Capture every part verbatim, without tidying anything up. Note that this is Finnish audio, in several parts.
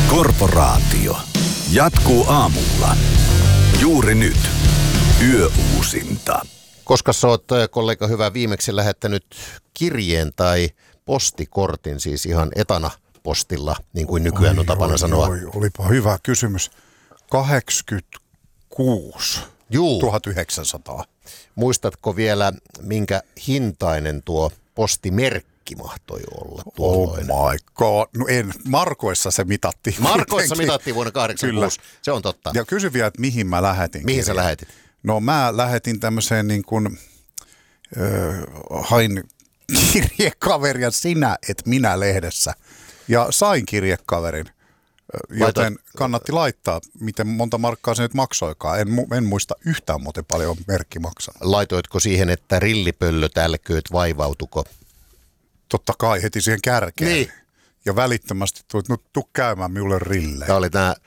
Korporaatio. Jatkuu aamulla. Juuri nyt. Yöuusinta. Koska sä oot, kollega hyvä, viimeksi lähettänyt kirjeen tai postikortin, siis ihan etana postilla, niin kuin nykyään on tapana oi, sanoa. Oi, olipa hyvä kysymys. kahdeksankymmentäkuusi. Juu. tuhatyhdeksänsataa. Muistatko vielä, minkä hintainen tuo postimerkki mahtoi olla tuolloin? Oh my god. No en, markoissa se mitattiin. Markoissa mitattiin vuonna kahdeksankymmentäkuusi. Kyllä. Se on totta. Ja kysy vielä, että mihin mä lähetin. Mihin kirjeen. sä lähetit? No mä lähetin tämmöiseen niin kuin, äh, hain kirjekaveria sinä et minä lehdessä. Ja sain kirjekaverin, joten Laitot... kannatti laittaa, miten monta markkaa se nyt maksoikaan. En, en muista yhtään muuten paljon merkki maksaa. Laitoitko siihen, että rillipöllöt älkööt vaivautuko? Totta kai heti siihen kärkeen. Niin. Ja välittömästi tuli, että no tuu käymään minulle rille. Tämä oli tämä...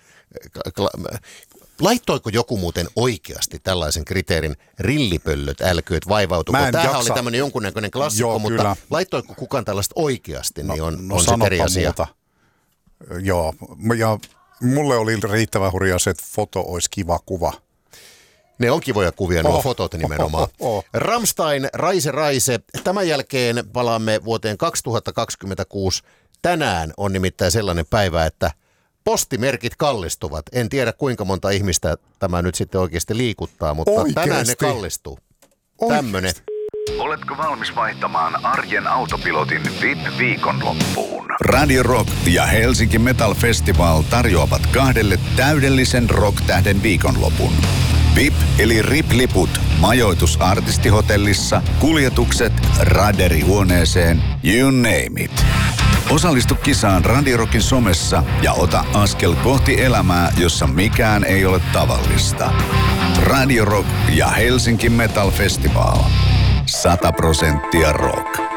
Laittoiko joku muuten oikeasti tällaisen kriteerin, rillipöllöt älkööt vaivautuko? Tämähän jaksa. Oli tämmöinen jonkunnäköinen klassikko, Joo, mutta kyllä. Laittoiko kukaan tällaista oikeasti, niin on, no, on no, se eri asia. Muuta. Joo, ja mulle oli riittävän hurjaa se, että foto olisi kiva kuva. Ne on kivoja kuvia, nuo oh, fotot nimenomaan. Oh, oh, oh. Rammstein, Raise Raise. Tämän jälkeen palaamme vuoteen kaksituhattakaksikymmentäkuusi. Tänään on nimittäin sellainen päivä, että postimerkit kallistuvat. En tiedä kuinka monta ihmistä tämä nyt sitten oikeasti liikuttaa, mutta oikeasti? Tänään ne kallistuu. Tämmönen. Oletko valmis vaihtamaan arjen autopilotin V I P-viikonloppuun? Radio Rock ja Helsinki Metal Festival tarjoavat kahdelle täydellisen rock-tähden viikonlopun. V I P eli R I P-liput, majoitus artistihotellissa, kuljetukset raderihuoneeseen, you name it. Osallistu kisaan Radio Rockin somessa ja ota askel kohti elämää, jossa mikään ei ole tavallista. Radio Rock ja Helsinki Metal Festival. Sata prosenttia rock.